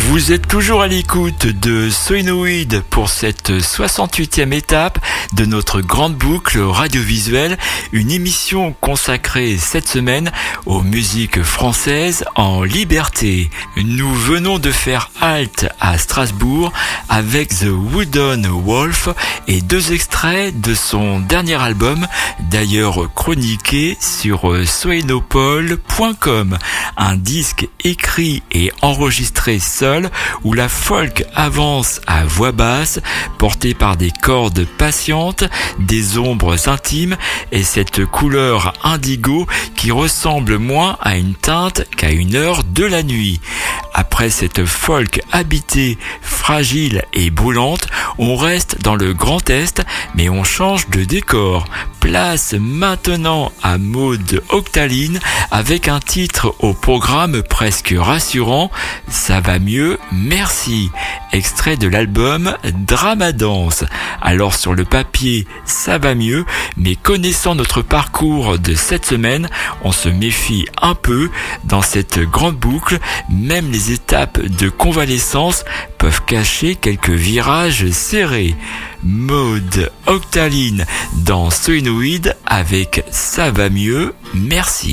Vous êtes toujours à l'écoute de Soinoïde pour cette 68e étape de notre grande boucle radiovisuelle, une émission consacrée cette semaine aux musiques françaises en liberté. Nous venons de faire halte à Strasbourg avec The Wooden Wolf et 2 extraits de son dernier album, d'ailleurs chroniqué sur soinopol.com, un disque écrit et enregistré seul où la folk avance à voix basse, portée par des cordes patientes, des ombres intimes et cette couleur indigo qui ressemble moins à une teinte qu'à une heure de la nuit. Après cette folk habitée, fragile et brûlante, on reste dans le Grand Est, mais on change de décor. Place maintenant à Maud Octaline avec un titre au programme presque rassurant, Ça va mieux, merci. Extrait de l'album Dramadance. Alors sur le papier, ça va mieux, mais connaissant notre parcours de cette semaine, on se méfie un peu dans cette grande boucle. Même les étapes de convalescence peuvent cacher quelques virages serrés. Maud Octaline dans Soinoïde avec Ça va mieux, merci.